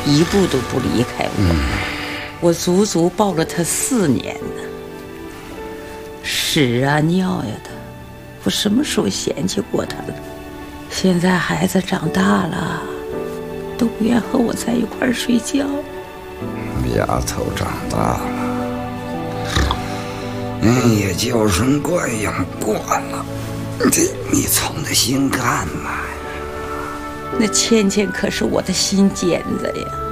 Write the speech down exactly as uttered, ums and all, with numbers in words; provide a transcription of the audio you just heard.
一步都不离开我。嗯、我足足抱了他四年呢。屎啊尿呀的，我什么时候嫌弃过他了？现在孩子长大了，都不愿和我在一块儿睡觉。 丫头长大了，嗯，也娇生惯养惯了，这你操那心干嘛呀？ 那倩倩可是我的心尖子呀。